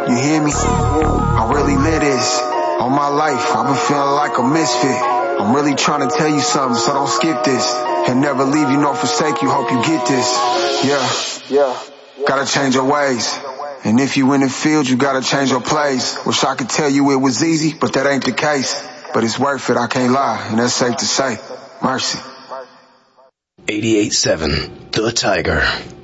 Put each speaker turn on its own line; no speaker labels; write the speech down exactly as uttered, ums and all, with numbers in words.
You hear me? I really live this. All my life, I've been feeling like a misfit. I'm really trying to tell you something, so don't skip this. And never leave you nor forsake you, hope you get this. Yeah, yeah. Gotta change your ways. And if you in the field, you gotta change your plays. Wish I could tell you it was easy, but that ain't the case. But it's worth it, I can't lie, and that's safe to say. Mercy.
eighty-eight seven, The Tiger.